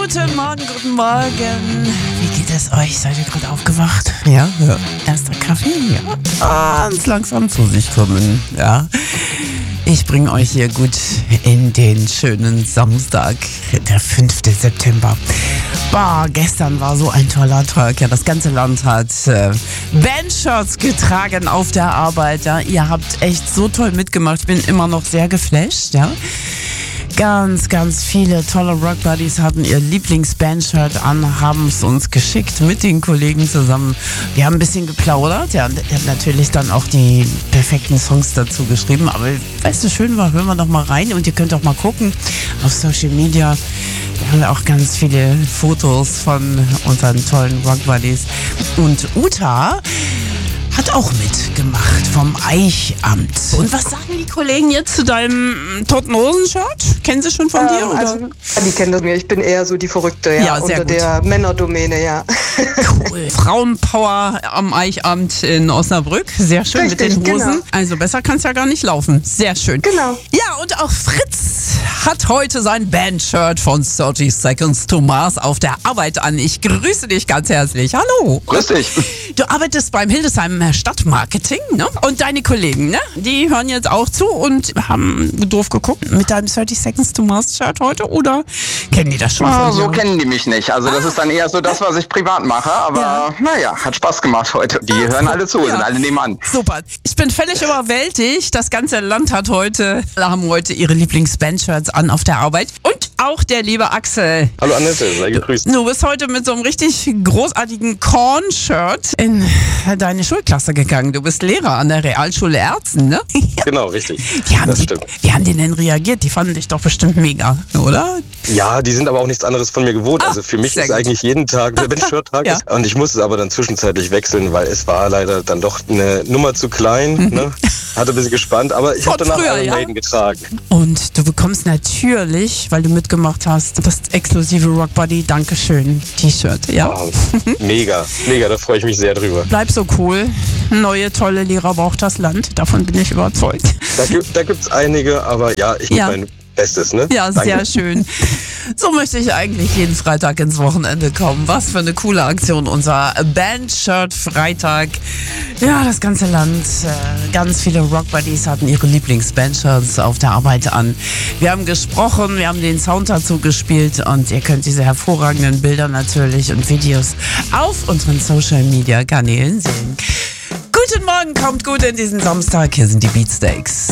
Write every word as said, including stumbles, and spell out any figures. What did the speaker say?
Guten Morgen, guten Morgen. Wie geht es euch? Seid ihr gerade aufgewacht? Ja, ja. Erster Kaffee? Ja. Ganz langsam zu sich kommen. Ja. Ich bringe euch hier gut in den schönen Samstag, der fünfte September. Boah, gestern war so ein toller Tag. Ja, das ganze Land hat äh, Bandshirts getragen auf der Arbeit. Ja. Ihr habt echt so toll mitgemacht. Ich bin immer noch sehr geflasht. Ja. Ganz, ganz viele tolle Rock Buddies hatten ihr Lieblings-Bandshirt an, haben es uns geschickt mit den Kollegen zusammen. Wir haben ein bisschen geplaudert, ja, und er hat natürlich dann auch die perfekten Songs dazu geschrieben. Aber weißt du, schön war, hören wir doch mal rein und ihr könnt auch mal gucken auf Social Media. Da haben wir auch ganz viele Fotos von unseren tollen Rock Buddies. Und Uta hat auch mitgemacht vom Eichamt. Und was sagen die Kollegen jetzt zu deinem Toten Hosen-Shirt? Kennen sie schon von ähm, dir? Oder? Also, die kennen das mir. Ich bin eher so die Verrückte, ja, Ja, sehr unter gut. der Männerdomäne, ja. Cool. Frauenpower am Eichamt in Osnabrück. Sehr schön Richtig, mit den Hosen. genau. Also besser kann es ja gar nicht laufen. Sehr schön. Genau. Ja, und auch Fritz hat heute sein Bandshirt von thirty Seconds to Mars auf der Arbeit an. Ich grüße dich ganz herzlich. Hallo. Grüß dich. Du arbeitest beim Hildesheimer Stadtmarketing, ne? Und deine Kollegen, ne? Die hören jetzt auch zu und haben doof geguckt mit deinem thirty Seconds to Mars Shirt heute, oder kennen die das schon Ah, von so dir? kennen die mich nicht. Also das ist dann eher so das, was ich privat mache. Aber Ja. naja, hat Spaß gemacht heute. Die hören alle zu, Ja. sind alle nebenan. Super. Ich bin völlig überwältigt. Das ganze Land hat heute, haben heute ihre Lieblings-Bandshirts an auf der Arbeit. Und auch der liebe Axel. Hallo Annette, sei gegrüßt. Du bist heute mit so einem richtig großartigen Korn-Shirt in deine Schulklasse gegangen. Du bist Lehrer an der Realschule Erzen, ne? Genau, richtig. Wie haben, Das die, stimmt. wie haben die denn reagiert? Die fanden dich doch bestimmt mega, oder? Ja, die sind aber auch nichts anderes von mir gewohnt. Ah, also für mich sehr ist gut. eigentlich jeden Tag der Bandshirt-Tag. Ja. Und ich musste es aber dann zwischenzeitlich wechseln, weil es war leider dann doch eine Nummer zu klein. Ne? Hatte ein bisschen gespannt, aber ich habe Von danach früher, Iron ja? Maiden getragen. Und du bekommst natürlich, weil du mitgemacht hast, das exklusive Rock Buddy Dankeschön T-Shirt, ja? Wow. Mega, mega, da freue ich mich sehr drüber. Bleib so cool. Neue, tolle Lehrer braucht das Land. Davon bin ich überzeugt. Da, gibt- da gibt es einige, aber ja, ich gebe Ja. mein Bestes. Ne? Ja, Danke. sehr schön. So möchte ich eigentlich jeden Freitag ins Wochenende kommen. Was für eine coole Aktion. Unser Bandshirt-Freitag. Ja, das ganze Land. Äh, ganz viele Rock-Buddies hatten ihre Lieblings-Bandshirts auf der Arbeit an. Wir haben gesprochen, wir haben den Sound dazu gespielt und ihr könnt diese hervorragenden Bilder natürlich und Videos auf unseren Social-Media-Kanälen sehen. Guten Morgen, kommt gut in diesen Samstag. Hier sind die Beatsteaks.